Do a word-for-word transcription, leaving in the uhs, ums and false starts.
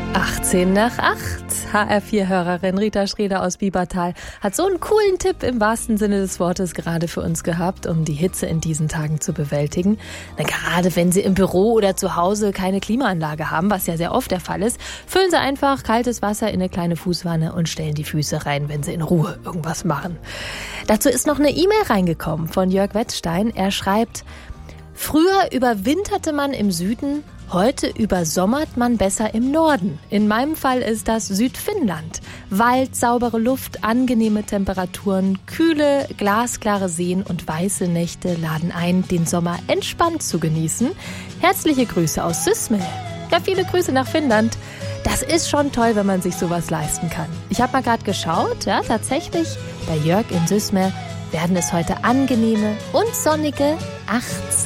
achtzehn nach acht. H R vier-Hörerin Rita Schreder aus Biebertal hat so einen coolen Tipp im wahrsten Sinne des Wortes gerade für uns gehabt, um die Hitze in diesen Tagen zu bewältigen. Na, gerade wenn Sie im Büro oder zu Hause keine Klimaanlage haben, was ja sehr oft der Fall ist, füllen Sie einfach kaltes Wasser in eine kleine Fußwanne und stellen die Füße rein, wenn Sie in Ruhe irgendwas machen. Dazu ist noch eine E-Mail reingekommen von Jörg Wettstein. Er schreibt: Früher überwinterte man im Süden, heute übersommert man besser im Norden. In meinem Fall ist das Südfinnland. Wald, saubere Luft, angenehme Temperaturen, kühle, glasklare Seen und weiße Nächte laden ein, den Sommer entspannt zu genießen. Herzliche Grüße aus Sysmel. Ja, viele Grüße nach Finnland. Das ist schon toll, wenn man sich sowas leisten kann. Ich habe mal gerade geschaut, ja, tatsächlich bei Jörg in Sysmel werden es heute angenehme und sonnige achtzehn